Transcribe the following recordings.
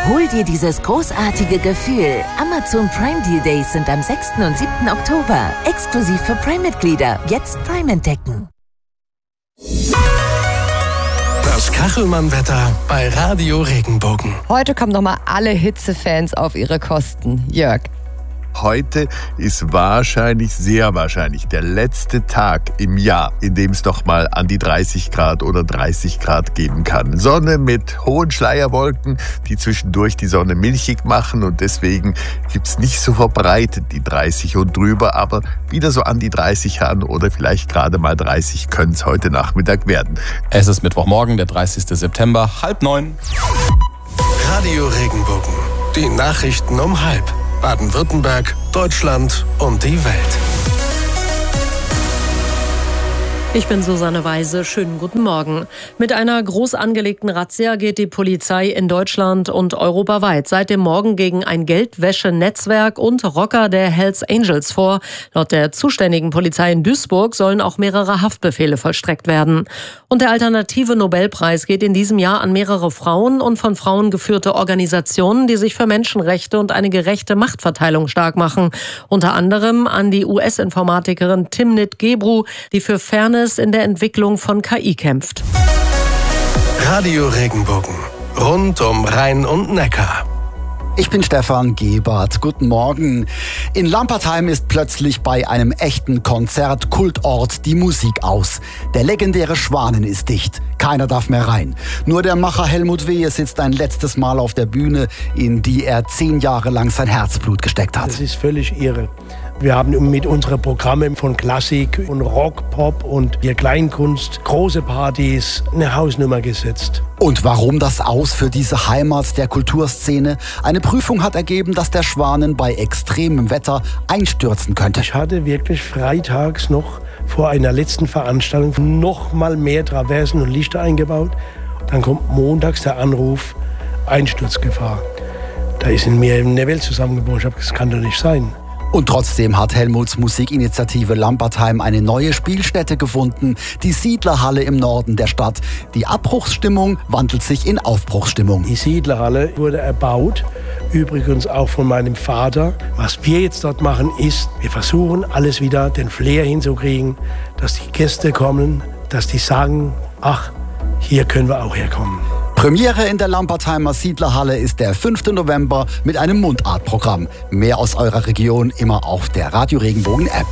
Hol dir dieses großartige Gefühl. Amazon Prime Deal Days sind am 6. und 7. Oktober. Exklusiv für Prime-Mitglieder. Jetzt Prime entdecken. Das Kachelmann-Wetter bei Radio Regenbogen. Heute kommen nochmal alle Hitzefans auf ihre Kosten. Jörg. Heute ist wahrscheinlich, sehr wahrscheinlich, der letzte Tag im Jahr, in dem es noch mal an die 30 Grad oder 30 Grad geben kann. Sonne mit hohen Schleierwolken, die zwischendurch die Sonne milchig machen, und deswegen gibt's nicht so verbreitet die 30 und drüber, aber wieder so an die 30 ran oder vielleicht gerade mal 30 können es heute Nachmittag werden. Es ist Mittwochmorgen, der 30. September, 8:30. Radio Regenbogen. Die Nachrichten um 12:30. Baden-Württemberg, Deutschland und die Welt. Ich bin Susanne Weise. Schönen guten Morgen. Mit einer groß angelegten Razzia geht die Polizei in Deutschland und europaweit seit dem Morgen gegen ein Geldwäschenetzwerk und Rocker der Hells Angels vor. Laut der zuständigen Polizei in Duisburg sollen auch mehrere Haftbefehle vollstreckt werden. Und der alternative Nobelpreis geht in diesem Jahr an mehrere Frauen und von Frauen geführte Organisationen, die sich für Menschenrechte und eine gerechte Machtverteilung stark machen. Unter anderem an die US-Informatikerin Timnit Gebru, die für Fairness in der Entwicklung von KI kämpft. Radio Regenbogen. Rund um Rhein und Neckar. Ich bin Stefan Gebert. Guten Morgen. In Lampertheim ist plötzlich bei einem echten Konzert-Kultort die Musik aus. Der legendäre Schwanen ist dicht. Keiner darf mehr rein. Nur der Macher Helmut Wehe sitzt ein letztes Mal auf der Bühne, in die er 10 Jahre lang sein Herzblut gesteckt hat. Das ist völlig irre. Wir haben mit unseren Programmen von Klassik und Rock, Pop und Kleinkunst große Partys eine Hausnummer gesetzt. Und warum das Aus für diese Heimat der Kulturszene? Eine Prüfung hat ergeben, dass der Schwanen bei extremem Wetter einstürzen könnte. Ich hatte wirklich freitags noch vor einer letzten Veranstaltung noch mal mehr Traversen und Lichter eingebaut. Dann kommt montags der Anruf, Einsturzgefahr. Da ist in mir eine Welt zusammengebrochen. Ich habe gesagt, das kann doch nicht sein. Und trotzdem hat Helmuts Musikinitiative Lampertheim eine neue Spielstätte gefunden, die Siedlerhalle im Norden der Stadt. Die Abbruchsstimmung wandelt sich in Aufbruchsstimmung. Die Siedlerhalle wurde erbaut, übrigens auch von meinem Vater. Was wir jetzt dort machen ist, wir versuchen alles wieder den Flair hinzukriegen, dass die Gäste kommen, dass die sagen, ach, hier können wir auch herkommen. Premiere in der Lampertheimer Siedlerhalle ist der 5. November mit einem Mundartprogramm. Mehr aus eurer Region immer auf der Radio Regenbogen App.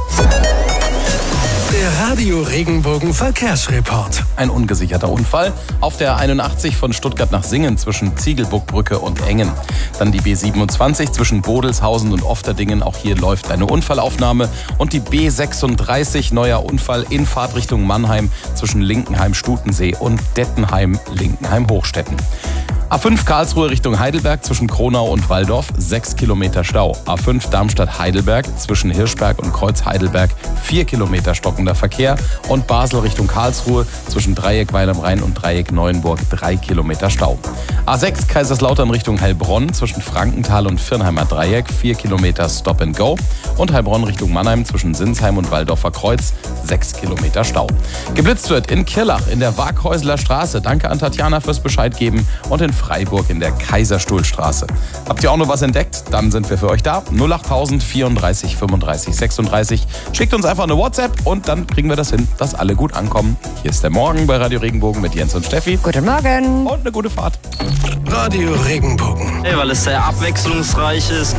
Der Radio Regenbogen Verkehrsreport. Ein ungesicherter Unfall auf der 81 von Stuttgart nach Singen zwischen Ziegelburgbrücke und Engen. Dann die B27 zwischen Bodelshausen und Ofterdingen. Auch hier läuft eine Unfallaufnahme. Und die B36, neuer Unfall in Fahrtrichtung Mannheim zwischen Linkenheim-Stutensee und Dettenheim-Linkenheim-Hochstetten. A5 Karlsruhe Richtung Heidelberg zwischen Kronau und Walldorf, 6 Kilometer Stau. A5 Darmstadt-Heidelberg zwischen Hirschberg und Kreuz-Heidelberg, 4 Kilometer stockender Verkehr. Und Basel Richtung Karlsruhe zwischen Dreieck Weil am Rhein und Dreieck Neuenburg, 3 Kilometer Stau. A6 Kaiserslautern Richtung Heilbronn zwischen Frankenthal und Virnheimer Dreieck, 4 Kilometer Stop and Go. Und Heilbronn Richtung Mannheim zwischen Sinsheim und Walldorfer Kreuz, 6 Kilometer Stau. Geblitzt wird in Kirlach in der Waghäuseler Straße. Danke an Tatjana fürs Bescheid geben. Und in Freiburg in der Kaiserstuhlstraße. Habt ihr auch noch was entdeckt? Dann sind wir für euch da. 08000 34 35 36. Schickt uns einfach eine WhatsApp und dann kriegen wir das hin, dass alle gut ankommen. Hier ist der Morgen bei Radio Regenbogen mit Jens und Steffi. Guten Morgen. Und eine gute Fahrt. Radio Regenbogen. Hey, weil es sehr abwechslungsreich ist.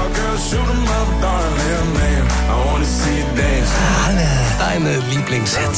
Alle deine Lieblingshits.